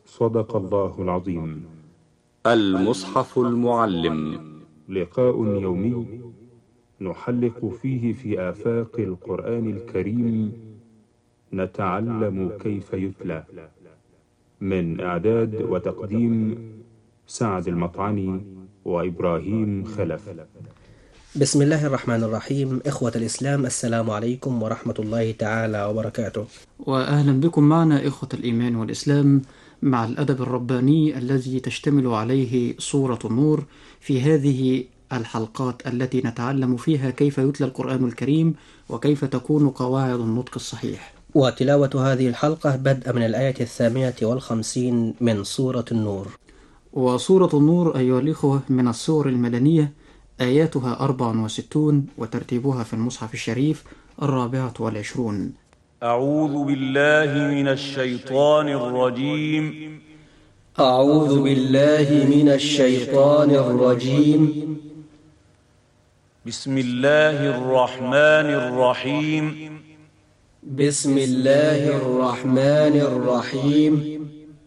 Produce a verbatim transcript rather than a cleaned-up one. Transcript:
صدق الله العظيم. المصحف المعلم، لقاء يومي نحلق فيه في آفاق القرآن الكريم، نتعلم كيف يتلى. من إعداد وتقديم سعد المطعني وإبراهيم خلف. بسم الله الرحمن الرحيم. إخوة الإسلام، السلام عليكم ورحمة الله تعالى وبركاته. وأهلا بكم معنا إخوة الإيمان والإسلام مع الأدب الرباني الذي تشتمل عليه سورة النور في هذه الحلقات التي نتعلم فيها كيف يتلى القرآن الكريم وكيف تكون قواعد النطق الصحيح. وتلاوة هذه الحلقة بدء من الآية الثامنة والخمسين من سورة النور. وسورة النور أيها الإخوة من السور المدنية، آياتها أربع وستون وترتيبها في المصحف الشريف الرابعة والعشرون. أعوذ بالله من الشيطان الرجيم. أعوذ بالله من الشيطان الرجيم. بسم الله الرحمن الرحيم. بسم الله الرحمن الرحيم.